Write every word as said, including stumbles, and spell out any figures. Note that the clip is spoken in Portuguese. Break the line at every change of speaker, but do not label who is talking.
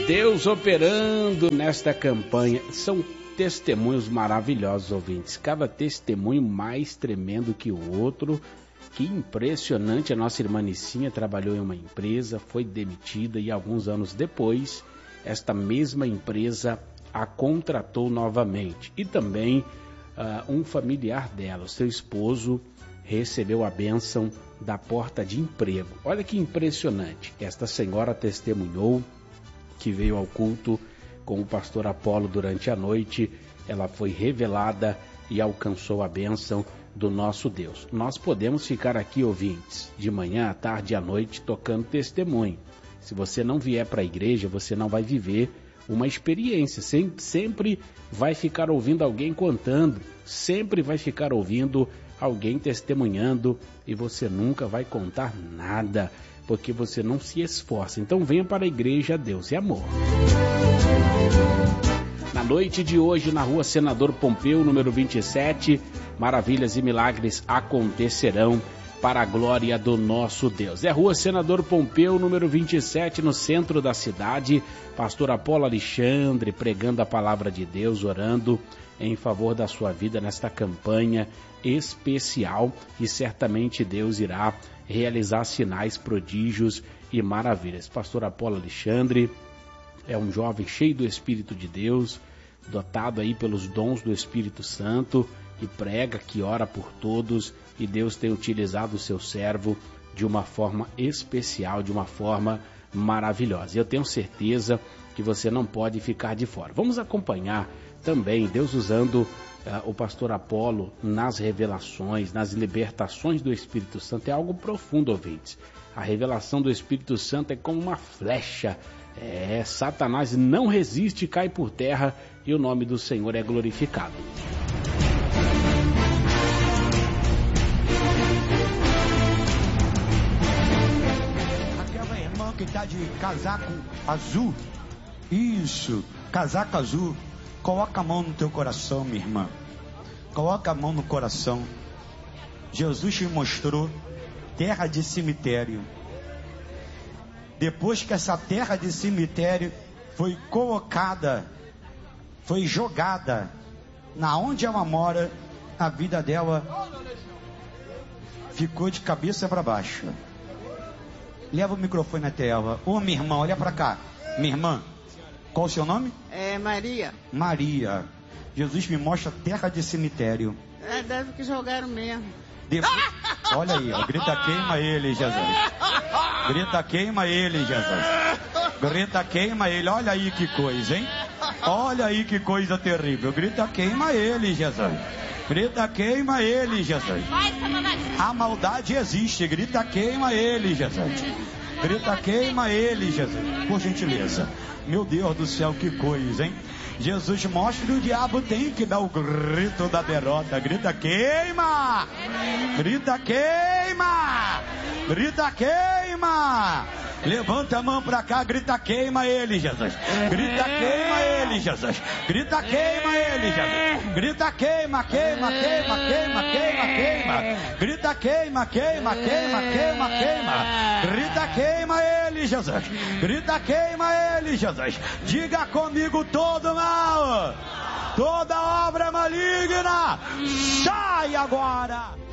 Deus operando nesta campanha. São testemunhos maravilhosos, ouvintes. Cada testemunho mais tremendo que o outro. Que impressionante. A nossa irmã Nicinha trabalhou em uma empresa, foi demitida e alguns anos depois, esta mesma empresa a contratou novamente. E também uh, um familiar dela, o seu esposo, recebeu a bênção da porta de emprego. Olha que impressionante. Esta senhora testemunhou que veio ao culto com o pastor Apolo durante a noite. Ela foi revelada e alcançou a bênção do nosso Deus. Nós podemos ficar aqui, ouvintes, de manhã, à tarde e à noite, tocando testemunho. Se você não vier para a igreja, você não vai viver uma experiência. Sempre, sempre vai ficar ouvindo alguém contando, sempre vai ficar ouvindo alguém testemunhando e você nunca vai contar nada, porque você não se esforça. Então venha para a igreja, Deus é amor. Na noite de hoje, na rua Senador Pompeu, número vinte e sete, maravilhas e milagres acontecerão para a glória do nosso Deus. É rua Senador Pompeu, número vinte e sete, no centro da cidade. Pastor Apolo Alexandre pregando a palavra de Deus, orando em favor da sua vida nesta campanha especial. E certamente Deus irá realizar sinais, prodígios e maravilhas. Pastor Apolo Alexandre é um jovem cheio do Espírito de Deus, dotado aí pelos dons do Espírito Santo, que prega, que ora por todos, e Deus tem utilizado o seu servo de uma forma especial, de uma forma maravilhosa. E eu tenho certeza que você não pode ficar de fora. Vamos acompanhar também Deus usando uh, o pastor Apolo nas revelações, nas libertações do Espírito Santo. É algo profundo, ouvintes. A revelação do Espírito Santo é como uma flecha. É, Satanás não resiste, cai por terra e o nome do Senhor é glorificado.
Aquela irmã que está de casaco azul, isso, casaco azul, coloca a mão no teu coração, minha irmã. Coloca a mão no coração. Jesus te mostrou terra de cemitério. Depois que essa terra de cemitério foi colocada, foi jogada na onde ela mora, a vida dela ficou de cabeça para baixo. Leva o microfone até ela. Ô, minha irmã, olha para cá. Minha irmã, qual o seu nome?
É Maria.
Maria. Jesus me mostra terra de cemitério.
É, deve que jogaram mesmo.
Depois... Olha aí, ó. Grita, queima ele, Jesus. Grita, queima ele, Jesus. Grita, queima ele. Olha aí que coisa, hein? Olha aí que coisa terrível. Grita, queima ele, Jesus. Grita, queima ele, Jesus. A maldade existe. Grita, queima ele, Jesus. Grita, queima ele, Jesus. Por gentileza. Meu Deus do céu, que coisa, hein? Jesus mostra que o diabo tem que dar o grito da derrota. Grita, queima! Grita, queima! Grita, queima! Levanta a mão pra cá, grita, queima ele, Jesus. Grita, queima ele, Jesus. Grita, queima ele, Jesus. Grita, queima, queima, queima, queima, queima, queima. Grita, queima, queima, queima, queima, queima. Grita, queima ele, Jesus. Grita, queima ele, Jesus. Diga comigo todo mal, toda obra maligna, sai agora.